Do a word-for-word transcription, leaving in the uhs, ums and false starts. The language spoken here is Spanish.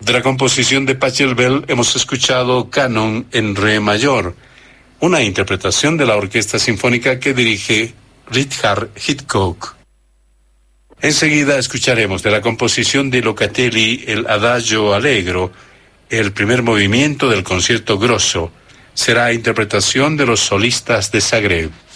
De la composición de Pachelbel hemos escuchado Canon en re mayor, una interpretación de la orquesta sinfónica que dirige Richard Hitchcock. Enseguida escucharemos de la composición de Locatelli el Adagio Allegro, el primer movimiento del concierto grosso. Será interpretación de los solistas de Zagreb.